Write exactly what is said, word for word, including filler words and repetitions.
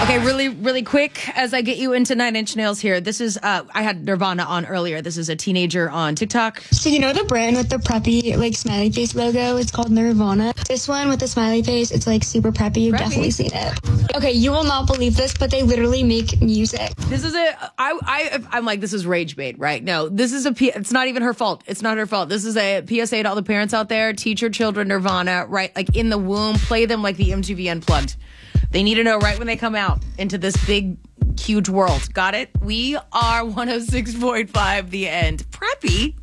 Okay, really, really quick as I get you into Nine Inch Nails here. This is, uh, I had Nirvana on earlier. This is a teenager on TikTok. So you know the brand with the preppy, like, smiley face logo? It's called Nirvana. This one with the smiley face, it's, like, super preppy. You've Preppy. definitely seen it. Okay, you will not believe this, but they literally make music. This is a, I, I, I'm like, this is rage bait, right? No, this is a, P, it's not even her fault. It's not her fault. This is a P S A to all the parents out there. Teach your children Nirvana, right? Like in the womb, play them like the M T V Unplugged. They need to know right when they come out into this big, huge world. Got it? We are one oh six point five The End. Preppy?